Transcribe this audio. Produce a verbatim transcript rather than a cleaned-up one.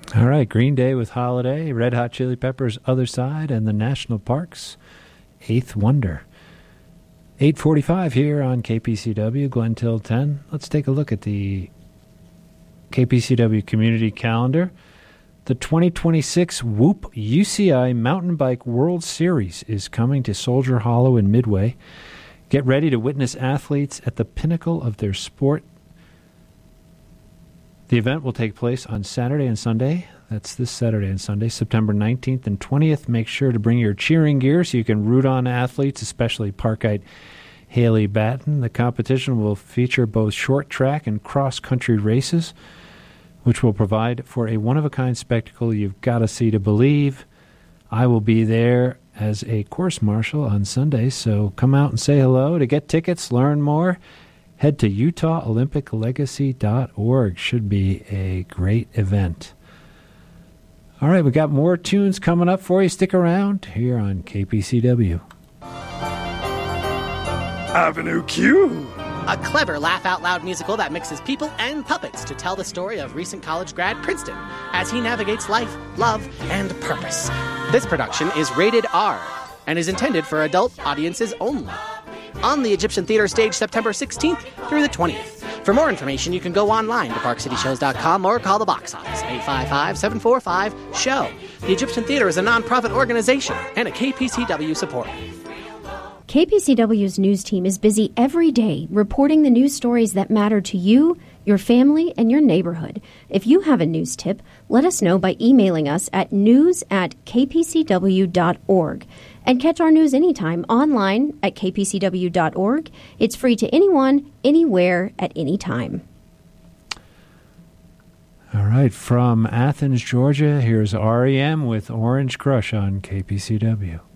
All right, Green Day with Holiday, Red Hot Chili Peppers, Other Side, and the National Parks, Eighth Wonder. eight forty-five here on K P C W, Glen Till ten. Let's take a look at the K P C W community calendar. The twenty twenty-six Whoop U C I Mountain Bike World Series is coming to Soldier Hollow in Midway. Get ready to witness athletes at the pinnacle of their sport. The event will take place on Saturday and Sunday. That's this Saturday and Sunday, September nineteenth and twentieth. Make sure to bring your cheering gear so you can root on athletes, especially Parkite Haley Batten. The competition will feature both short track and cross-country races, which will provide for a one-of-a-kind spectacle you've got to see to believe. I will be there as a course marshal on Sunday, so come out and say hello. To get tickets, learn more, head to Utah Olympic Legacy dot org. Should be a great event. All right, we got more tunes coming up for you. Stick around here on K P C W. Avenue Q. A clever laugh-out-loud musical that mixes people and puppets to tell the story of recent college grad Princeton as he navigates life, love, and purpose. This production is rated R and is intended for adult audiences only. On the Egyptian Theater stage September sixteenth through the twentieth. For more information, you can go online to park city shows dot com or call the box office, eight five five, seven four five, S H O W. The Egyptian Theater is a nonprofit organization and a K P C W supporter. K P C W's news team is busy every day reporting the news stories that matter to you, your family, and your neighborhood. If you have a news tip, let us know by emailing us at news at k p c w dot org. And catch our news anytime online at k p c w dot org. It's free to anyone, anywhere, at any time. All right, from Athens, Georgia, here's R E M with Orange Crush on K P C W.